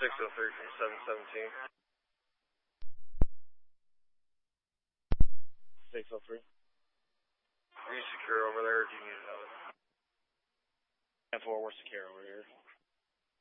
603 from 717. 603. Are you secure over there, or do you need another? 10-4, we're secure over here.